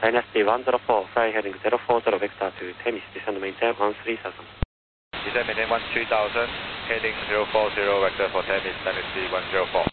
Dynasty 104, fly heading 040 vector to Themis, descend maintain 13,000. Descend maintain 13,000, heading 040 vector for Themis, Dynasty 104.